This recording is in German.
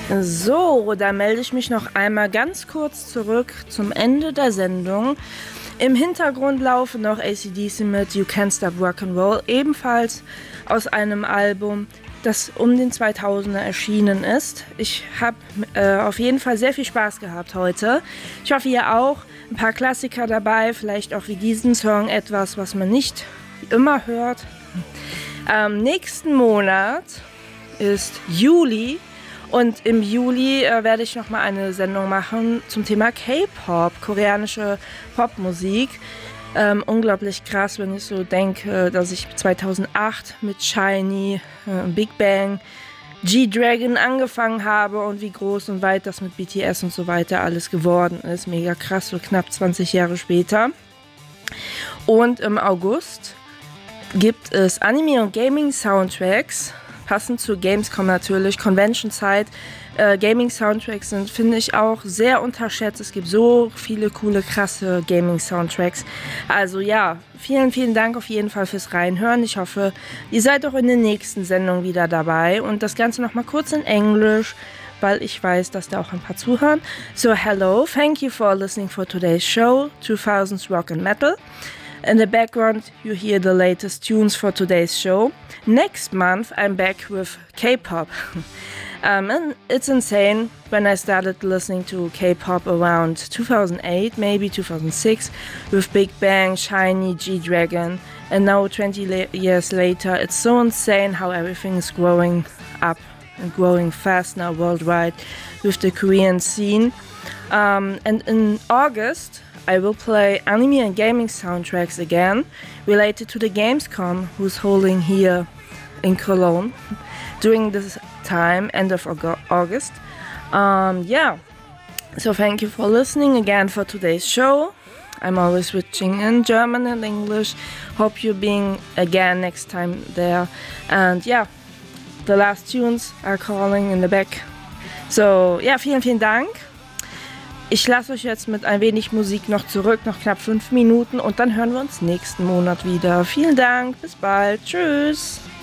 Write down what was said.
So, da melde ich mich noch einmal ganz kurz zurück zum Ende der Sendung. Im Hintergrund laufen noch AC/DC mit You Can't Stop Rock'n'Roll, ebenfalls aus einem Album, das um den 2000er erschienen ist. Ich habe auf jeden Fall sehr viel Spaß gehabt heute. Ich hoffe, ihr auch. Ein paar Klassiker dabei, vielleicht auch wie diesen Song etwas, was man nicht immer hört. Nächsten Monat ist Juli. Und im Juli werde ich nochmal eine Sendung machen zum Thema K-Pop, koreanische Popmusik. Unglaublich krass, wenn ich so denke, dass ich 2008 mit SHINee, Big Bang, G-Dragon angefangen habe und wie groß und weit das mit BTS und so weiter alles geworden ist. Mega krass, so knapp 20 Jahre später. Und im August gibt es Anime- und Gaming-Soundtracks. Passend zu Gamescom natürlich, Convention-Zeit. Gaming-Soundtracks sind, finde ich, auch sehr unterschätzt. Es gibt so viele coole, krasse Gaming-Soundtracks. Also ja, vielen, vielen Dank auf jeden Fall fürs Reinhören. Ich hoffe, ihr seid auch in der nächsten Sendung wieder dabei. Und das Ganze nochmal kurz in Englisch, weil ich weiß, dass da auch ein paar zuhören. So, hello, thank you for listening for today's show, 2000s Rock and Metal. In the background, you hear the latest tunes for today's show. Next month, I'm back with K-pop. And it's insane when I started listening to K-pop around 2008, maybe 2006, with Big Bang, SHINee, G-Dragon. And now 20 years later, it's so insane how everything is growing up and growing fast now worldwide with the Korean scene. And in August, I will play anime and gaming soundtracks again, related to the Gamescom, who's holding here in Cologne during this time, end of August. Yeah, so thank you for listening again for today's show. I'm always switching in German and English. Hope you're being again next time there. And yeah, the last tunes are calling in the back. So, ja, vielen, vielen Dank. Ich lasse euch jetzt mit ein wenig Musik noch zurück, noch knapp 5 Minuten und dann hören wir uns nächsten Monat wieder. Vielen Dank, bis bald, tschüss.